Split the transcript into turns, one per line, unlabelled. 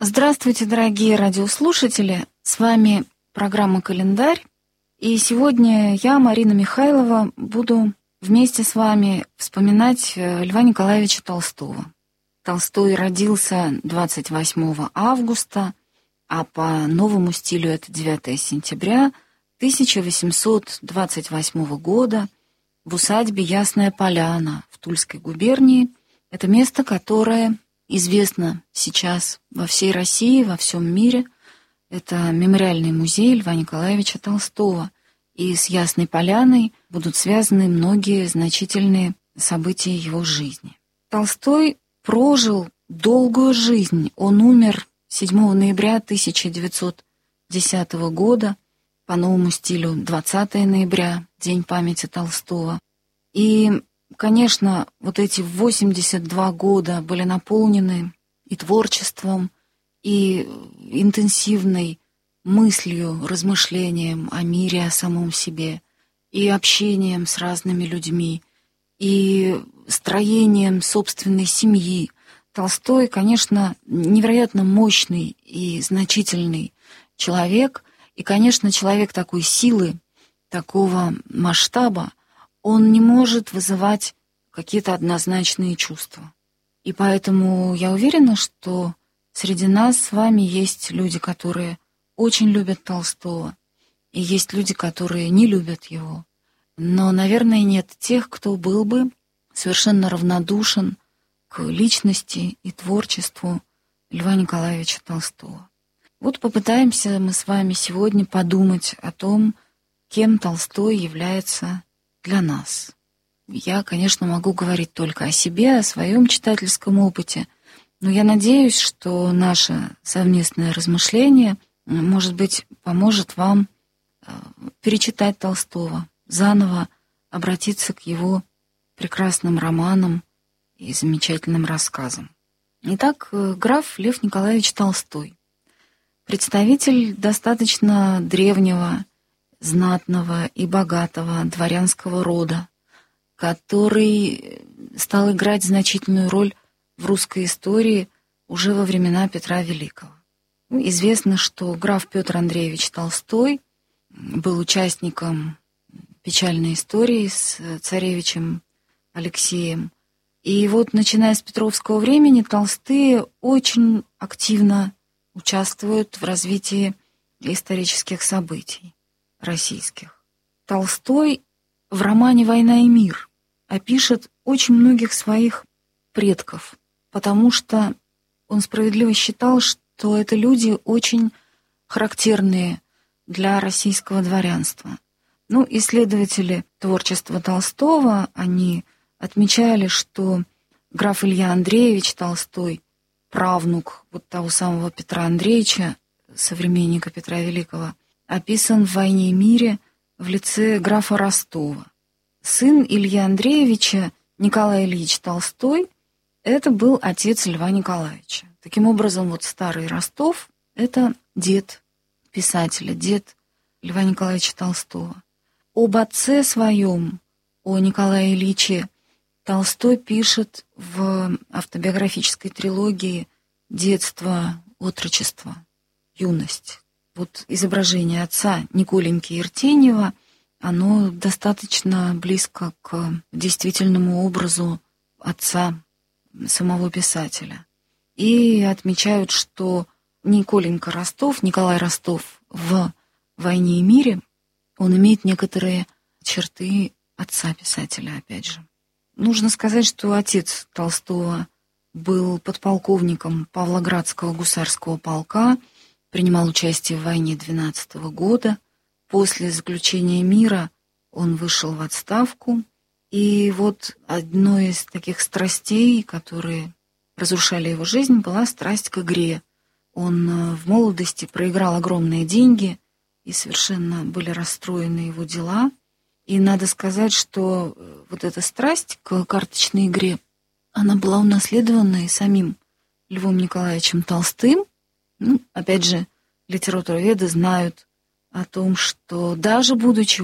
Здравствуйте, дорогие радиослушатели! С вами программа «Календарь». И сегодня я, Марина Михайлова, буду вместе с вами вспоминать Льва Николаевича Толстого. Толстой родился 28 августа, а по новому стилю это 9 сентября 1828 года в усадьбе Ясная Поляна в Тульской губернии. Это место, которое известно сейчас во всей России, во всем мире. Это мемориальный музей Льва Николаевича Толстого. И с Ясной Поляной будут связаны многие значительные события его жизни. Толстой прожил долгую жизнь. Он умер 7 ноября 1910 года, по новому стилю 20 ноября, День памяти Толстого. И, конечно, вот эти 82 года были наполнены и творчеством, и интенсивной мыслью, размышлением о мире, о самом себе, и общением с разными людьми, и строением собственной семьи. Толстой, конечно, невероятно мощный и значительный человек, и, конечно, человек такой силы, такого масштаба, он не может вызывать какие-то однозначные чувства. И поэтому я уверена, что среди нас с вами есть люди, которые очень любят Толстого, и есть люди, которые не любят его. Но, наверное, нет тех, кто был бы совершенно равнодушен к личности и творчеству Льва Николаевича Толстого. Вот попытаемся мы с вами сегодня подумать о том, кем Толстой является для нас. Я, конечно, могу говорить только о себе, о своем читательском опыте, но я надеюсь, что наше совместное размышление, может быть, поможет вам перечитать Толстого, заново обратиться к его прекрасным романам и замечательным рассказам. Итак, граф Лев Николаевич Толстой. Представитель достаточно древнего, знатного и богатого дворянского рода, который стал играть значительную роль в русской истории уже во времена Петра Великого. Известно, что граф Петр Андреевич Толстой был участником печальной истории с царевичем Алексеем. И вот, начиная с Петровского времени, Толстые очень активно участвуют в развитии исторических событий российских. Толстой в романе «Война и мир» опишет очень многих своих предков, потому что он справедливо считал, что это люди очень характерные для российского дворянства. Исследователи творчества Толстого, они отмечали, что граф Илья Андреевич Толстой, правнук вот того самого Петра Андреевича, современника Петра Великого, описан в «Войне и мире» в лице графа Ростова. Сын Ильи Андреевича, Николай Ильич Толстой, это был отец Льва Николаевича. Таким образом, вот старый Ростов — это дед писателя, дед Льва Николаевича Толстого. Об отце своем, о Николае Ильиче, Толстой пишет в автобиографической трилогии «Детство, отрочество, юность». Вот изображение отца Николеньки Иртеньева, оно достаточно близко к действительному образу отца самого писателя. И отмечают, что Николенька Ростов, Николай Ростов в «Войне и мире», он имеет некоторые черты отца писателя, опять же. Нужно сказать, что отец Толстого был подполковником Павлоградского гусарского полка, принимал участие в войне 12 года. После заключения мира он вышел в отставку. И вот одной из таких страстей, которые разрушали его жизнь, была страсть к игре. Он в молодости проиграл огромные деньги, и совершенно были расстроены его дела. И надо сказать, что вот эта страсть к карточной игре, она была унаследована и самим Львом Николаевичем Толстым. Опять же, литературоведы знают о том, что даже будучи